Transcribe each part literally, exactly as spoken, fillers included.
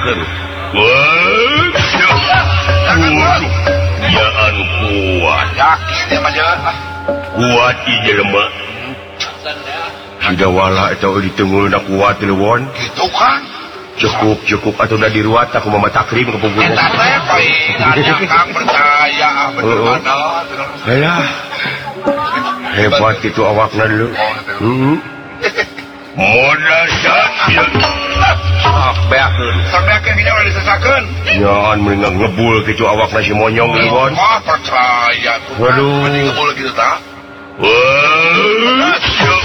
rasakeun. Wah. Jaan kuat. Yakin ya mah kuat ieu jelema. Sudah wala eta ditenggulna kuat leuwon. Gitu kan. Cukup cukup atuh da diruat aku mama takrim ke punggung. Eta teh paingan Kang percaya bener bener. Alah. Hebat itu awakna dulu. Heeh. Modal jadian. Ah, beakeun. Sampeakeun nya udah disesakeun. Nyan mending ngebul kitu awakna si monyong leuwon. Wah, percaya tuh. Waduh. Mending ngebul gitu tah. Wah.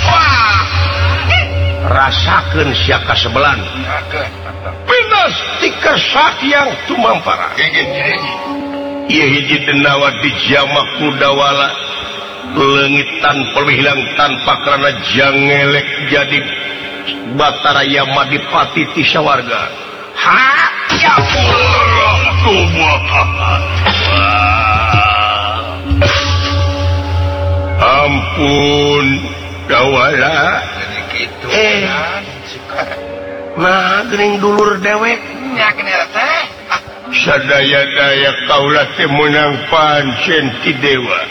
Rasakeun sia kasebelan. Pinas ti kersak yang tumampara. Ieu hiji denawa dijamak kudawala. Leungitan perhilang tanpa karena jangelek jadi Batara Yamadipati ti sawarga. Ha ya Allah subhanallah. Ampun dawala. Eh, nah geuning dulur dewek nya keneh teh. sadaya-daya kaula teh meunang pancen ti dewa.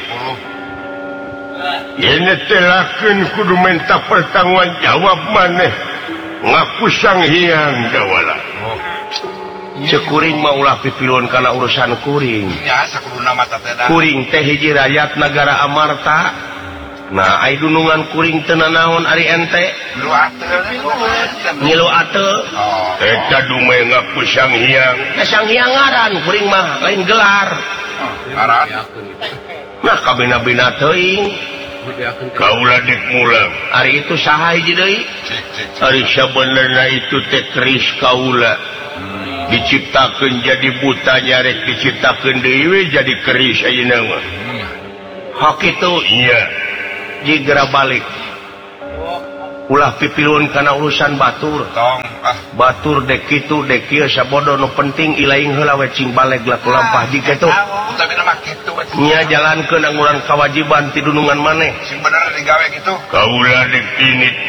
Yen telakeun kudu minta pertanggung jawab maneh ngaku Sang Hyang Dawala. Cekuring mah ulah pipilun kana urusan kuring. Ya sakuduna mata teh dah. Kuring teh hiji rakyat negara Amarta. Nah, ai dunungan kuring teu nanaon ari ente. Lu ateu Ngilu ateu. Eta dumeh ngaku Sang Hyang. Nah, Sang Hyang ngaran kuring mah lain gelar. Ngaran. Nah, kabina-bina teuing. Kaula dek mulang. Ari itu saha hiji deui? Ari sabenerna itu teh keris kaula. Diciptakeun jadi buta nyarek diciptakeun deui we jadi keris ayeuna mah. Hak itu nya. Jigera balik. Ulah pipilun kana urusan batur. Tong ah Batur dek kitu dek kieu sabodo nu penting ilaing heula we cing baleg laku lampah di kitu. Tapi mah kitu. Nya jalankeun angguran kewajiban ti dunungan maneh. Sing bener digawe gitu. Kaula dek ini